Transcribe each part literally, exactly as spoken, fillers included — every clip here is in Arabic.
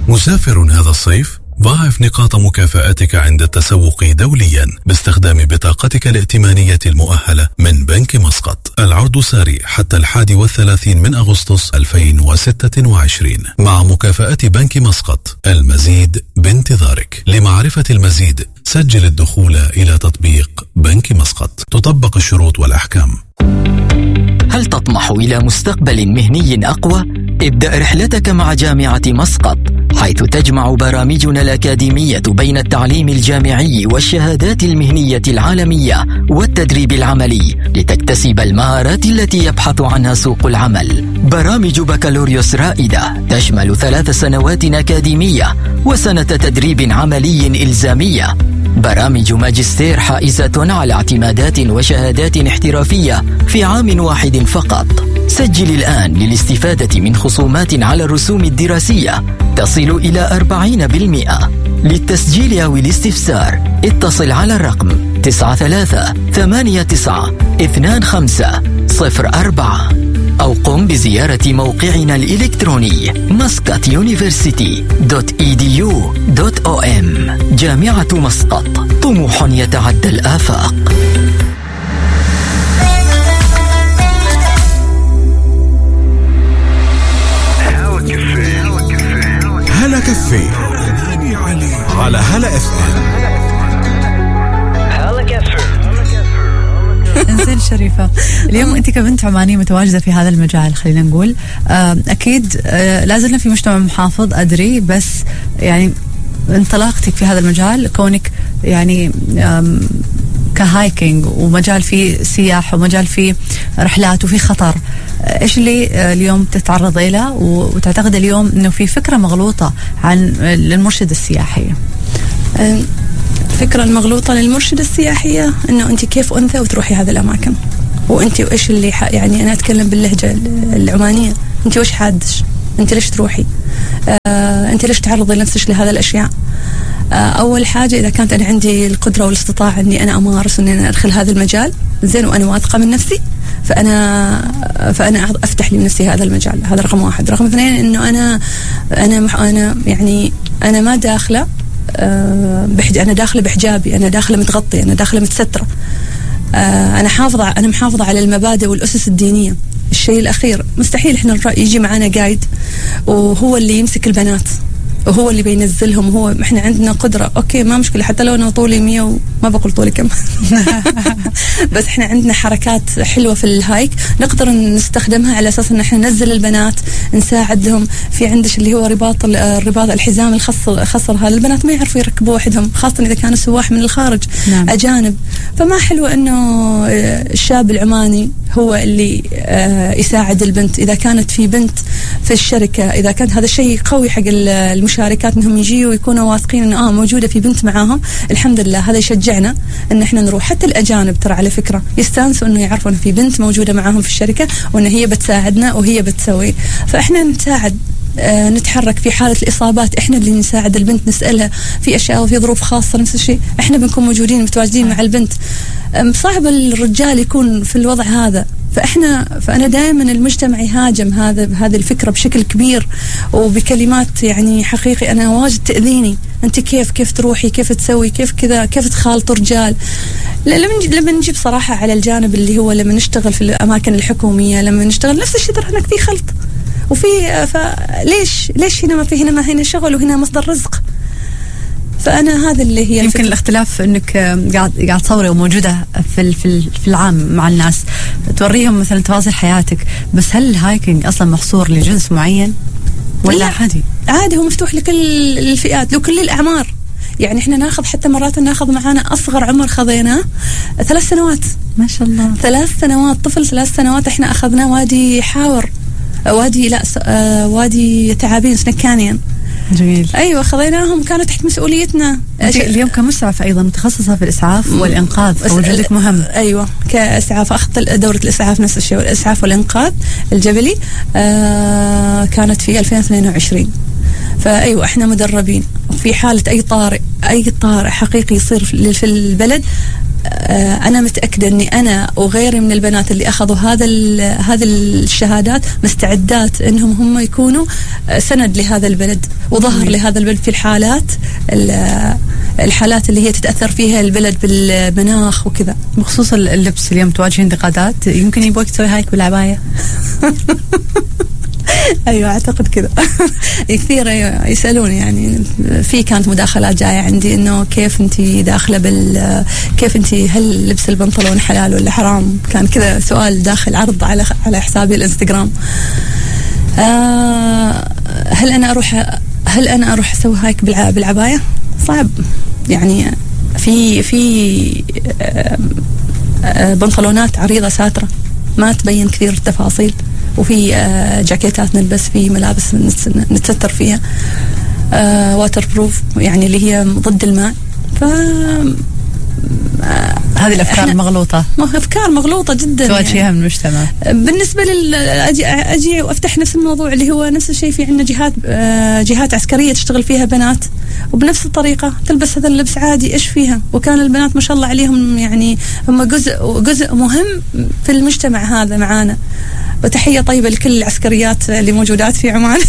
مسافر هذا الصيف؟ ضاعف نقاط مكافآتك عند التسوق دوليا باستخدام بطاقتك الائتمانية المؤهلة من بنك مسقط. العرض ساري حتى الحادي والثلاثين من أغسطس ألفين وستة وعشرين مع مكافآت بنك مسقط. المزيد بانتظارك. لمعرفة المزيد سجل الدخول إلى تطبيق بنك مسقط. تطبق الشروط والأحكام. هل تطمح إلى مستقبل مهني أقوى؟ ابدأ رحلتك مع جامعة مسقط، حيث تجمع برامجنا الأكاديمية بين التعليم الجامعي والشهادات المهنية العالمية والتدريب العملي لتكتسب المهارات التي يبحث عنها سوق العمل. برامج بكالوريوس رائدة تشمل ثلاث سنوات أكاديمية وسنة تدريب عملي إلزامية. برامج ماجستير حائزة على اعتمادات وشهادات احترافية في عام واحد فقط. سجل الآن للاستفادة من خصومات على الرسوم الدراسية تصل إلى أربعين بالمئة. للتسجيل أو الاستفسار اتصل على الرقم تسعة ثلاثة ثمانية تسعة اثنان خمسة صفر أربعة أو قم بزيارة موقعنا الإلكتروني مسقط يونيفرسيتي دوت إي دي يو دوت أو إم. جامعة مسقط، طموح يتعدى الآفاق. هلا كافيه على هلا اف ام. انزين شريفة، اليوم انت كبنت عمانية متواجدة في هذا المجال، خلينا نقول اكيد لازلنا في مجتمع محافظ ادري، بس يعني انطلاقتك في هذا المجال كونك يعني كهايكينج ومجال فيه سياح ومجال فيه رحلات وفي خطر، ايش اللي اليوم تتعرضي له وتعتقد اليوم انه في فكرة مغلوطة عن المرشد السياحي؟ الفكرة المغلوطة للمرشدة السياحية انه انت كيف انثى وتروحي هذه الاماكن، وانت وايش اللي يعني انا اتكلم باللهجة العمانية، انت وش حادش؟ انت ليش تروحي؟ آه، انت ليش تعرضي نفسك لهذا الاشياء؟ آه، اول حاجة اذا كانت انا عندي القدرة والاستطاعة اني انا امارس واني انا ادخل هذا المجال زين وانا واثقة من نفسي، فانا فانا افتح لنفسي هذا المجال. هذا رقم واحد. رقم اثنين انه انا انا انا يعني انا ما داخله أه بحج انا داخله بحجابي، انا داخله متغطيه، انا داخله متستره، أه انا حافظه انا محافظه على المبادئ والاسس الدينيه. الشيء الاخير مستحيل احنا يجي معنا قايد وهو اللي يمسك البنات وهو اللي بينزلهم، هو احنا عندنا قدرة اوكي ما مشكلة، حتى لو انا طولي مية وما بقول طولي كم بس احنا عندنا حركات حلوة في الهايك نقدر نستخدمها على اساس ان احنا ننزل البنات نساعدهم. في عندش اللي هو رباط الرباط الحزام الخصر خصر هذا البنات ما يعرفوا يركبوا وحدهم، خاصة اذا كانوا سواح من الخارج. نعم. اجانب. فما حلو انه الشاب العماني هو اللي يساعد البنت. اذا كانت في بنت في الشركة، اذا كان هذا الشيء قوي حق المشاركات انهم يجيوا ويكونوا واثقين ان اه موجوده في بنت معاهم، الحمد لله هذا يشجعنا ان احنا نروح. حتى الاجانب ترى على فكره يستانسوا انه يعرفوا ان في بنت موجوده معاهم في الشركه وان هي بتساعدنا وهي بتسوي. فاحنا نساعد آه نتحرك في حالة الإصابات، إحنا اللي نساعد البنت، نسألها في أشياء وفي ظروف خاصة نفس الشيء إحنا بنكون موجودين متواجدين مع البنت. صعب الرجال يكون في الوضع هذا، فإحنا فأنا دائما المجتمع يهاجم هذا هذه الفكرة بشكل كبير وبكلمات يعني حقيقي أنا واجد تأذيني. أنت كيف كيف تروحي، كيف تسوي، كيف كذا، كيف تخالطوا رجال. لما لما نجيب صراحة على الجانب اللي هو لما نشتغل في الأماكن الحكومية، لما نشتغل نفس الشيء ترى هناك في خلط وفي، فليش ليش هنا ما في، هنا ما هنا شغل وهنا مصدر رزق. فأنا هذا اللي هي يمكن الفكرة. الاختلاف انك قاعد قاعد تصوري وموجوده في في في العام مع الناس، توريهم مثلا تفاصيل حياتك، بس هل الهايكنج اصلا محصور لجنس معين ولا عادي؟ عادي، هو مفتوح لكل الفئات لكل الاعمار. يعني احنا ناخذ حتى مرات ناخذ معانا اصغر عمر خذيناه ثلاث سنوات ما شاء الله، ثلاث سنوات طفل ثلاث سنوات احنا اخذناه وادي حاور، وادي لا آه وادي تعابين سنكانيان. جميل. ايوه خذيناهم، كانوا تحت مسؤوليتنا. اليوم كمسعف ايضا متخصصه في الاسعاف والانقاذ، فوجودك مهم. ايوه كاسعاف، اخذت دوره الاسعاف نفس الشيء، والاسعاف والانقاذ الجبلي آه كانت في ألفين واثنين وعشرين. فايوه احنا مدربين في حاله اي طارئ اي طارئ حقيقي يصير في البلد أنا متأكدة أني أنا وغيري من البنات اللي أخذوا هذا هذه الشهادات مستعدات أنهم هم يكونوا سند لهذا البلد وظهر مم. لهذا البلد في الحالات الحالات اللي هي تتأثر فيها البلد بالمناخ وكذا. بخصوص اللبس اليوم تواجهين انتقادات، يمكن يبغوك تسوي هايك بالعباية. ايوه اعتقد كذا. كثير يسالوني، يعني في كانت مداخلات جايه عندي انه كيف انت داخله بال كيف انت هل لبس البنطلون حلال ولا حرام؟ كان كذا سؤال داخل عرض على على حسابي الانستغرام. آه هل انا اروح هل انا اروح اسوي هايك بالعبايه؟ صعب يعني. في في بنطلونات عريضه ساتره ما تبين كثير التفاصيل، وفي جاكيتات نلبس، في ملابس نتستر فيها واتر بروف يعني اللي هي ضد الماء. ف هذه الافكار مغلوطه، افكار مغلوطه جدا تواجهها يعني من المجتمع. بالنسبه لل اجي اجي وافتح نفس الموضوع اللي هو نفس الشيء. في عندنا جهات جهات عسكريه تشتغل فيها بنات وبنفس الطريقه تلبس هذا اللبس عادي، ايش فيها؟ وكان البنات ما شاء الله عليهم يعني هم جزء جزء مهم في المجتمع هذا معانا. وتحيه طيبه لكل العسكريات اللي موجودات في عمان.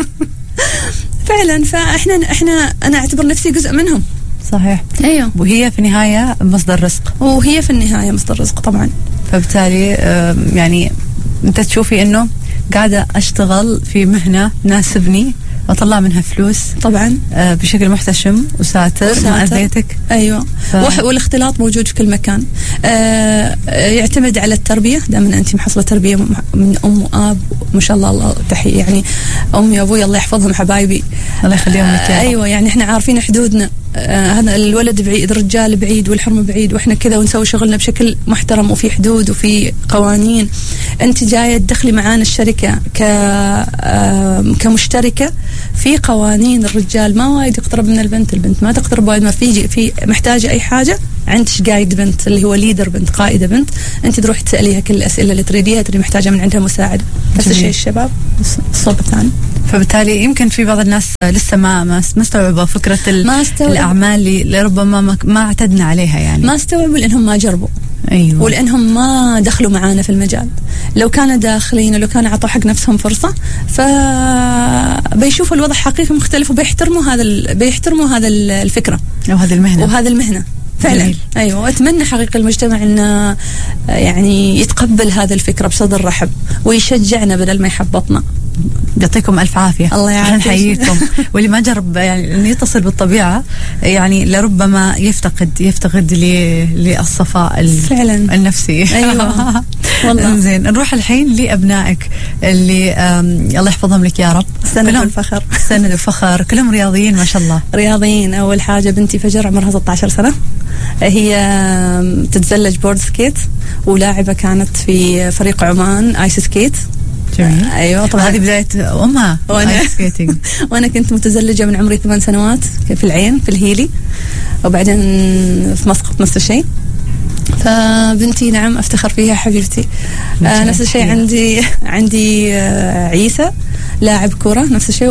فعلا فاحنا احنا انا اعتبر نفسي جزء منهم. صحيح. ايوه. وهي في النهايه مصدر رزق. وهي في النهايه مصدر رزق طبعا. فبالتالي يعني انت تشوفي انه قاعده اشتغل في مهنه تناسبني واطلع منها فلوس طبعا بشكل محتشم وساتر مع بيتك. ايوه. ف... والاختلاط موجود في كل مكان. آه يعتمد على التربيه. دائما انت محصله تربيه من ام واب ما شاء الله. الله تحيه يعني امي وابوي الله يحفظهم حبايبي الله يخليهم لك. آه ايوه يعني احنا عارفين حدودنا. هذا آه الولد بعيد، الرجال بعيد، والحرمه بعيد، واحنا كذا ونسوي شغلنا بشكل محترم وفي حدود وفي قوانين. انت جايه تدخلي معانا الشركه ك آه كمشتركه في قوانين. الرجال ما وايد يقترب من البنت، البنت ما تقترب وايد. ما في في محتاجه اي حاجه عندك قايد بنت اللي هو ليدر بنت، قائده بنت، انت تروحي تساليها كل الاسئله اللي تريديها، تري محتاجه من عندها مساعده. نفس الشيء الشباب الصوب الثاني. فبالتالي يمكن في بعض الناس لسه ما ما استوعبوا فكره الاعمال اللي ربما ما, ما اعتدنا عليها، يعني ما استوعبوا لانهم ما جربوا. ايوه. ولانهم ما دخلوا معانا في المجال. لو كانوا داخلين ولو كانوا عطوا حق نفسهم فرصه فبيشوفوا الوضع حقيقي مختلف، وبيحترموا هذا بيحترموا هذا الفكره وهذه المهنه وهذه المهنه فعلا. جميل. ايوه. واتمنى حقيقه المجتمع انه يعني يتقبل هذه الفكره بصدر رحب ويشجعنا بدل ما يحبطنا. يعطيكم الف عافيه. الله يعافيك. نحييكم. واللي ما جرب يعني انه يتصل بالطبيعه يعني لربما يفتقد يفتقد للصفاء فعلا النفسي. ايوه والله. زين نروح الحين لابنائك اللي الله يحفظهم لك يا رب. سند الفخر. سند الفخر. كلهم رياضيين ما شاء الله. رياضيين. اول حاجه بنتي فجر عمرها ستة عشر سنه، هي تتزلج بورد سكيت ولاعبه كانت في فريق عمان ايس سكيت. جميل. ايوه طبعا هذه بدايه امها وانا وانا كنت متزلجه من عمري ثمان سنوات في العين في الهيلي، وبعدين في مسقط نفس الشيء. فبنتي نعم افتخر فيها حبيبتي. آه نفس الشيء عندي عندي آه عيسى لاعب كره نفس الشيء،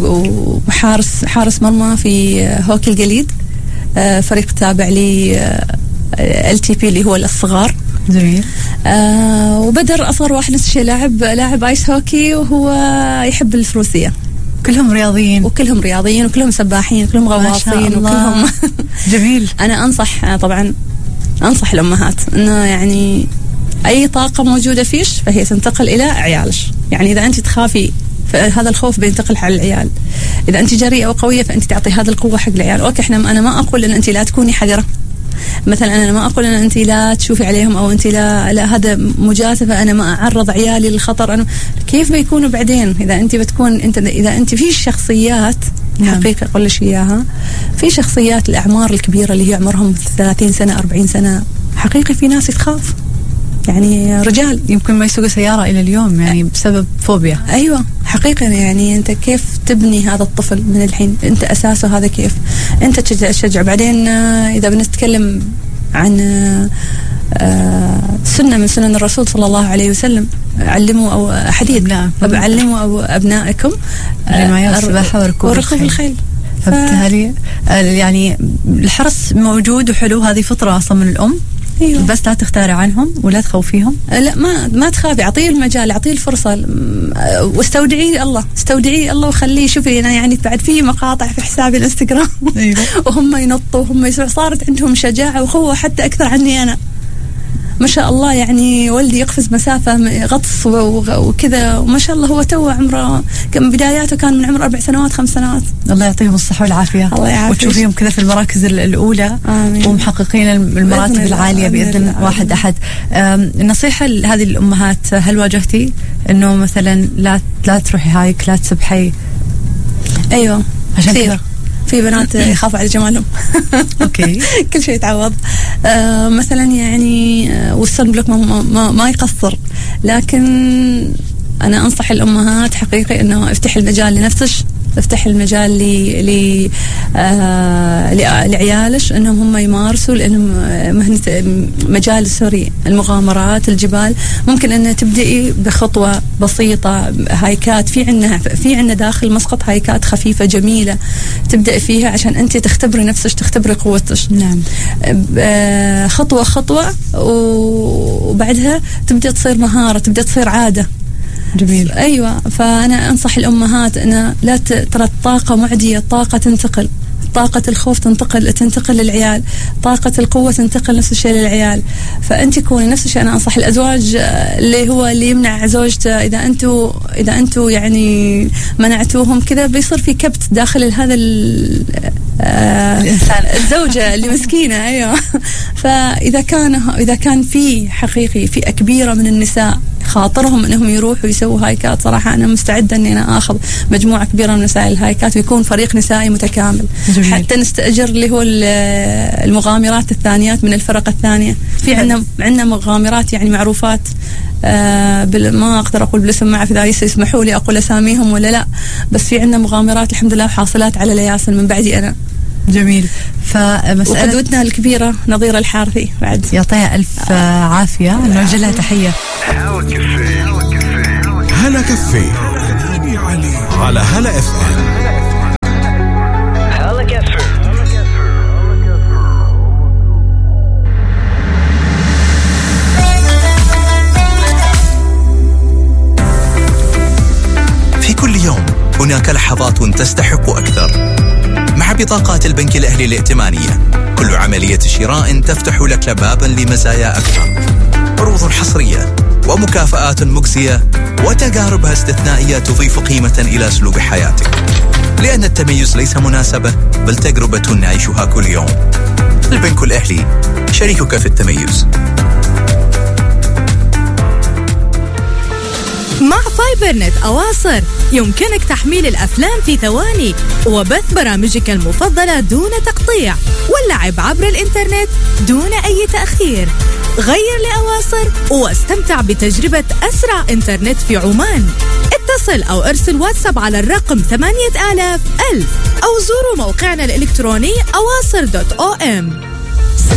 وحارس حارس مرمى في هوكي الجليد، آه فريق تابع لي ال تي بي اللي هو الصغار. جميل. آه وبدر اصغر واحد نفس الشيء لاعب لاعب ايس هوكي وهو يحب الفروسيه. كلهم رياضيين وكلهم رياضيين وكلهم سباحين وكلهم غواصين وكلهم. جميل. انا انصح طبعا انصح الامهات انه يعني اي طاقه موجوده فيش فهي تنتقل الى عيالش. يعني اذا انت تخافي فهذا الخوف بينتقل على العيال. اذا انت جريئه وقويه فانت تعطي هذه القوه حق العيال. اوكي احنا انا ما اقول ان انت لا تكوني حذره مثلا، انا ما اقول ان انت لا تشوفي عليهم او انت لا لا هذا مجازفه، انا ما اعرض عيالي للخطر. انا كيف بيكونوا بعدين اذا انت بتكون انت اذا انت في شخصيات حقيقه اقول لك اياها، في شخصيات الاعمار الكبيره اللي هي عمرهم ثلاثين سنه أربعين سنه حقيقي في ناس تخاف، يعني رجال يمكن ما يسوق سياره الى اليوم يعني بسبب فوبيا. ايوه حقيقه. يعني انت كيف تبني هذا الطفل من الحين؟ انت اساسه هذا كيف انت تشجع. بعدين اذا بنتكلم عن سنه من سنن الرسول صلى الله عليه وسلم، علموا او حديث علموا أو ابنائكم رماية السباحه وركوب الخيل. فبالتالي يعني الحرص موجود وحلو، هذه فطرة أصلا من الأم. أيوة. بس لا تختاري عنهم ولا تخوفيهم. لا ما ما تخافي، اعطيه المجال، اعطيه الفرصه، واستودعي الله، استودعي الله وخليه. شوفي انا يعني بعد في مقاطع في حسابي الانستغرام أيوة. وهم ينطوا وهم يسووا، صارت عندهم شجاعه وقوه حتى اكثر عني انا ما شاء الله. يعني ولدي يقفز مسافه غطس وكذا، وما شاء الله هو تو عمره كم، بداياته كان من عمر اربع سنوات خمس سنوات. الله يعطيهم الصحه والعافيه، الله يعافيك. وتشوفيهم كذا في المراكز الاولى. آمين. ومحققين المراتب بإذن العاليه باذن واحد احد. النصيحه لهذه الامهات، هل واجهتي انه مثلا لا لا تروحي هايك، لا تسبحي؟ ايوه عشان كذا في بنات يخافوا على جمالهم. اوكي. كل شيء يتعوض. آه مثلا يعني آه والسن بلوك ما, ما, ما يقصر، لكن انا انصح الامهات حقيقي انه افتح المجال لنفسك، افتح المجال ل ل آه لعيالش انهم هم يمارسوا، لانهم مهنه مجال سوري المغامرات الجبال. ممكن ان تبدأي بخطوه بسيطه، هايكات في عندنا في عندنا داخل مسقط هايكات خفيفه جميله تبدأ فيها عشان انت تختبري نفسك، تختبري قوتك. نعم. آه خطوه خطوه، وبعدها تبدأ تصير مهاره، تبدأ تصير عاده. جميل. أيوة. فأنا أنصح الأمهات أن لا ترى الطاقة معدية، الطاقة تنتقل، طاقة الخوف تنتقل تنتقل للعيال، طاقة القوة تنتقل نفس الشيء للعيال. فأنت كوني نفس الشيء. أنا أنصح الأزواج اللي هو اللي يمنع زوجته، إذا أنتوا إذا أنتوا يعني منعتوهم كذا بيصير في كبت داخل هذا الإنسان، الزوجة اللي مسكينة. أيوة. فإذا كان إذا كان في حقيقي فئة كبيرة من النساء خاطرهم انهم يروحوا يسووا هايكات، صراحه انا مستعده اني انا اخذ مجموعه كبيره من نساء الهايكات ويكون فريق نسائي متكامل. جميل. حتى نستاجر اللي هو المغامرات الثانيات من الفرق الثانيه. في عندنا عندنا مغامرات يعني معروفات، آه ما اقدر اقول بالاسم، ما اعرف اذا يسمحوا لي اقول اساميهم ولا لا، بس في عندنا مغامرات الحمد لله وحاصلات على لياسن من بعدي انا. جميل. فمسألة وقدوتنا الكبيرة نظيرة الحارثي بعد، يعطيها ألف عافية، نوجه لها تحية. هلا كفي على هلا اف ام. هلا كفي. في كل يوم هناك لحظات تستحق أكثر. مع بطاقات البنك الأهلي الائتمانية كل عملية شراء تفتح لك بابا لمزايا أكثر، عروض حصرية ومكافآت مجزية وتجاربها استثنائية تضيف قيمة إلى أسلوب حياتك، لأن التميز ليس مناسبة بل تجربة نعيشها كل يوم. البنك الأهلي شريكك في التميز. مع فايبر نت أواصر يمكنك تحميل الأفلام في ثواني وبث برامجك المفضلة دون تقطيع واللعب عبر الإنترنت دون أي تأخير. غير لأواصر واستمتع بتجربة أسرع إنترنت في عمان. اتصل أو ارسل واتساب على الرقم ثمانية آلاف ألف أو زوروا موقعنا الإلكتروني أواصر دوت أو إم.